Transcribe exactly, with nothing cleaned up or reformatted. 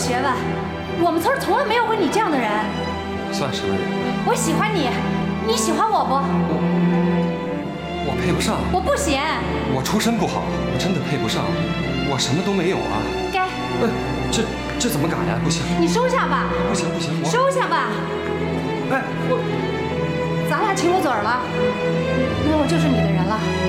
学问，我们村从来没有过你这样的人。 算什么人？ 我喜欢你，你喜欢我不？ 我我配不上。 我不行。 我出身不好，我真的配不上。我什么都没有啊。 该。 不，这这怎么改呀？不行。 你收下吧。 不行不行，我收下吧。 哎，我。 咱俩亲过嘴了，那我就是你的人了。